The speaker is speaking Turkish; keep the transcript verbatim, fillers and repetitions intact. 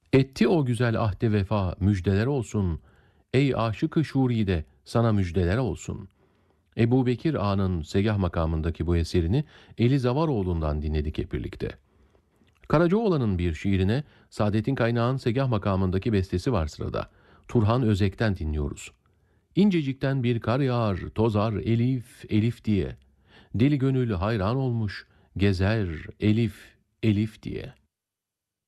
Etti o güzel ahde vefa, müjdeler olsun. Ey aşık-ı şuride, sana müjdeler olsun. Ebu Bekir Ağa'nın Segah makamındaki bu eserini Eli Zavaroğlu'ndan dinledik hep birlikte. Karacaoğlan'ın bir şiirine Saadettin Kaynağ'ın Segah makamındaki bestesi var sırada. Turhan Özek'ten dinliyoruz. İncecikten bir kar yağar, tozar elif, elif diye. Deli gönül hayran olmuş, gezer elif, elif diye.